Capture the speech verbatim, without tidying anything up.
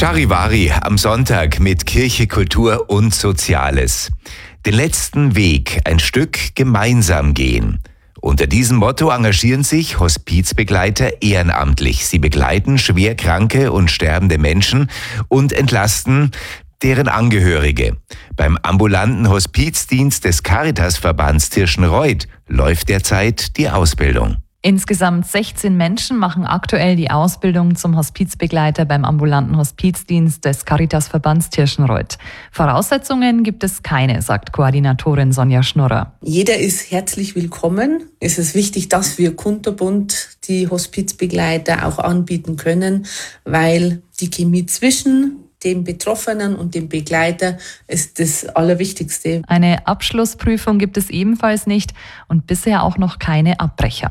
Charivari am Sonntag mit Kirche, Kultur und Soziales. Den letzten Weg ein Stück gemeinsam gehen. Unter diesem Motto engagieren sich Hospizbegleiter ehrenamtlich. Sie begleiten schwerkranke und sterbende Menschen und entlasten deren Angehörige. Beim ambulanten Hospizdienst des Caritasverbands Tirschenreuth läuft derzeit die Ausbildung. Insgesamt sechzehn Menschen machen aktuell die Ausbildung zum Hospizbegleiter beim ambulanten Hospizdienst des Caritasverbands Tirschenreuth. Voraussetzungen gibt es keine, sagt Koordinatorin Sonja Schnurrer. Jeder ist herzlich willkommen. Es ist wichtig, dass wir kunterbunt die Hospizbegleiter auch anbieten können, weil die Chemie zwischen dem Betroffenen und dem Begleiter ist das Allerwichtigste. Eine Abschlussprüfung gibt es ebenfalls nicht und bisher auch noch keine Abbrecher.